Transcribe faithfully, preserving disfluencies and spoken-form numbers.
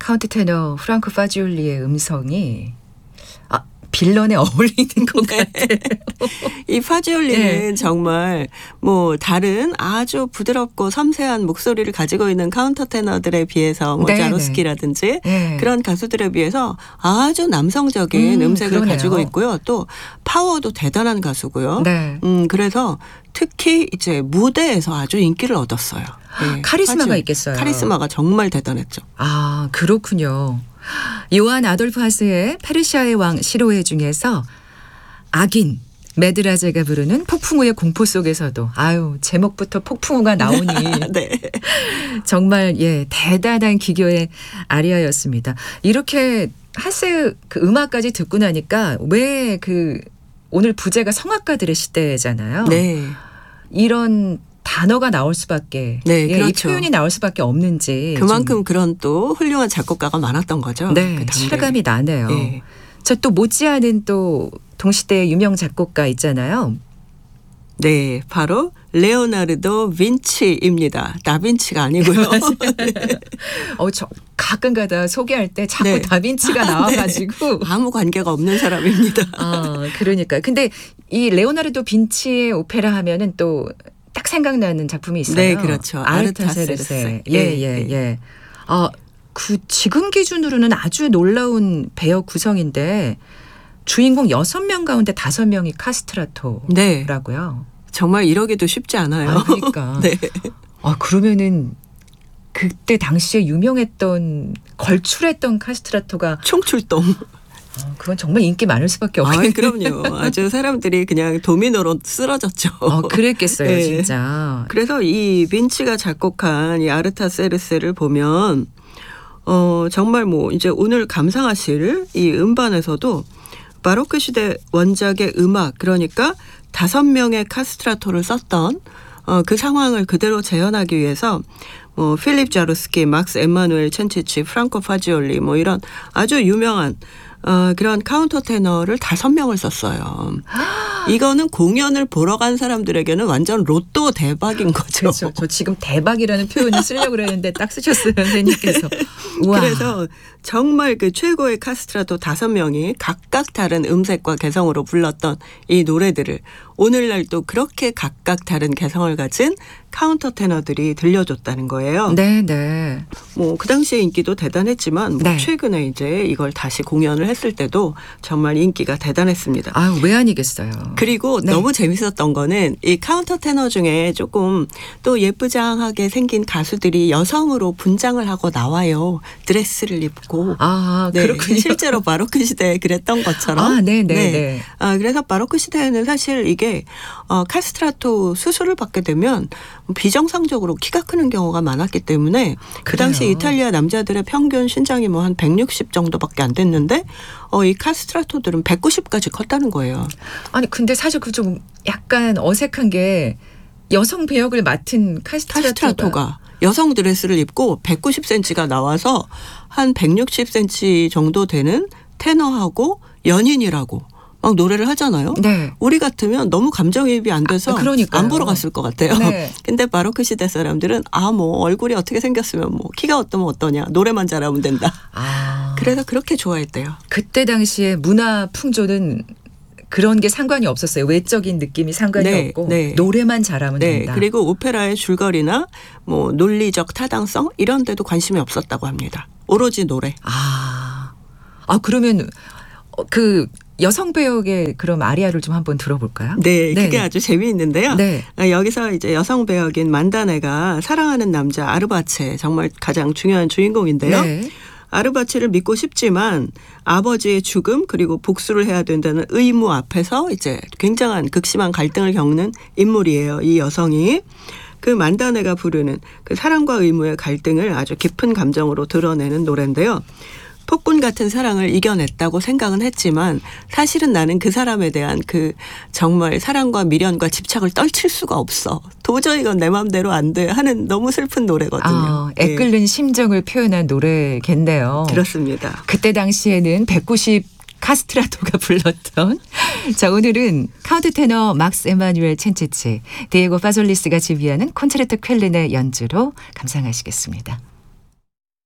카운트 테너 프랑코 파지올리의 음성이 아, 빌런에 어울리는 것 네. 같아요. 이 파지올리는 네. 정말 뭐 다른 아주 부드럽고 섬세한 목소리를 가지고 있는 카운터 테너들에 비해서 뭐 네, 자로스키라든지 네. 그런 가수들에 비해서 아주 남성적인 음, 음, 색을 그러네요. 가지고 있고요. 또 파워도 대단한 가수고요. 네. 음, 그래서 특히 이제 무대에서 아주 인기를 얻었어요. 네, 카리스마가 파지올리. 있겠어요. 카리스마가 정말 대단했죠. 아, 그렇군요. 요한 아돌프 하스의 페르시아의 왕 시로에 중에서 악인 메드라제가 부르는 폭풍우의 공포 속에서도 아유 제목부터 폭풍우가 나오니 네. 정말 예 대단한 기교의 아리아였습니다. 이렇게 하스 그 음악까지 듣고 나니까 왜 그 오늘 부제가 성악가들의 시대잖아요. 네. 이런 단어가 나올 수밖에 네, 예, 이 그렇죠. 표현이 나올 수밖에 없는지 그만큼 좀, 그런 또 훌륭한 작곡가가 많았던 거죠. 네 그 당대에. 실감이 나네요. 네. 저 또 못지않은 또 동시대의 유명 작곡가 있잖아요. 네, 바로 레오나르도 빈치입니다. 다빈치가 아니고요. 어, 저 가끔가다 소개할 때 자꾸 네. 다빈치가 나와가지고. 아무 관계가 없는 사람입니다. 아, 그러니까. 근데 이 레오나르도 빈치의 오페라 하면은 또 딱 생각나는 작품이 있어요. 네, 그렇죠. 아르타세르세. 아르타세르세. 예, 예, 예, 예. 예. 아, 그 지금 기준으로는 아주 놀라운 배역 구성인데 주인공 여섯 명 가운데 다섯 명이 카스트라토라고요. 네. 정말 이러기도 쉽지 않아요. 아, 그러니까. 네. 아, 그러면은 그때 당시에 유명했던 걸출했던 카스트라토가 총출동. 어, 그건 정말 인기 많을 수밖에 아, 없겠네요. 그럼요. 아주 사람들이 그냥 도미노로 쓰러졌죠. 어, 그랬겠어요, 네. 진짜. 그래서 이 빈치가 작곡한 이 아르타세르세를 보면 어 정말 뭐 이제 오늘 감상하실 이 음반에서도 바로크 시대 원작의 음악 그러니까 다섯 명의 카스트라토를 썼던 어 그 상황을 그대로 재현하기 위해서 뭐 필립 자루스키, 막스 엠마누엘 첸치치, 프랑코 파지올리 뭐 이런 아주 유명한 어, 그런 카운터 테너를 다섯 명을 썼어요. 이거는 공연을 보러 간 사람들에게는 완전 로또 대박인 거죠. 그렇죠. 저 지금 대박이라는 표현을 쓰려고 그랬는데 딱 쓰셨어요, 선생님께서. 우와. 그래서 정말 그 최고의 카스트라토 다섯 명이 각각 다른 음색과 개성으로 불렀던 이 노래들을 오늘날 또 그렇게 각각 다른 개성을 가진 카운터 테너들이 들려줬다는 거예요. 네, 네. 뭐 그 당시에 인기도 대단했지만 뭐 네. 최근에 이제 이걸 다시 공연을 했을 때도 정말 인기가 대단했습니다. 아, 왜 아니겠어요. 그리고 네. 너무 재밌었던 거는 이 카운터 테너 중에 조금 또 예쁘장하게 생긴 가수들이 여성으로 분장을 하고 나와요. 드레스를 입고. 아, 네, 그렇군요. 실제로 바로크 시대에 그랬던 것처럼. 아, 네, 네, 네. 아, 그래서 바로크 시대에는 사실 이게 어, 카스트라토 수술을 받게 되면 비정상적으로 키가 크는 경우가 많았기 때문에 그 당시 그래요. 이탈리아 남자들의 평균 신장이 뭐 한 백육십 정도밖에 안 됐는데 어, 이 카스트라토들은 백구십까지 컸다는 거예요. 아니, 근데 사실 그 좀 약간 어색한 게 여성 배역을 맡은 카스트라토가, 카스트라토가 여성 드레스를 입고 백구십 센티미터가 나와서 한 백육십 센티미터 정도 되는 테너하고 연인이라고 막 노래를 하잖아요. 네. 우리 같으면 너무 감정이입이 안 돼서 아, 그러니까요. 안 보러 갔을 것 같아요. 네. 근데 바로크 시대 사람들은 아, 뭐 얼굴이 어떻게 생겼으면 뭐 키가 어떠면 어떠냐. 노래만 잘하면 된다. 아, 그래서 그렇게 좋아했대요. 그때 당시에 문화 풍조는 그런 게 상관이 없었어요. 외적인 느낌이 상관이 네, 없고 네. 노래만 잘하면 네. 된다. 그리고 오페라의 줄거리나 뭐 논리적 타당성 이런 데도 관심이 없었다고 합니다. 오로지 노래. 아, 아 그러면 그 여성 배역의 그럼 아리아를 좀 한번 들어볼까요? 네, 네. 그게 아주 재미있는데요. 네. 여기서 이제 여성 배역인 만다네가 사랑하는 남자 아르바체 정말 가장 중요한 주인공인데요. 네. 아르바체를 믿고 싶지만 아버지의 죽음 그리고 복수를 해야 된다는 의무 앞에서 이제 굉장한 극심한 갈등을 겪는 인물이에요. 이 여성이. 그 만다네가 부르는 그 사랑과 의무의 갈등을 아주 깊은 감정으로 드러내는 노래인데요. 폭군 같은 사랑을 이겨냈다고 생각은 했지만 사실은 나는 그 사람에 대한 그 정말 사랑과 미련과 집착을 떨칠 수가 없어. 도저히 이건 내 마음대로 안 돼 하는 너무 슬픈 노래거든요. 아, 애끓는 네. 심정을 표현한 노래겠네요. 그렇습니다. 그때 당시에는 백구십 카스트라토가 불렀던 자 오늘은 카운트 테너 막스 에마누엘 첸치치 디에고 파솔리스가 지휘하는 콘체르토 쾰른의 연주로 감상하시겠습니다.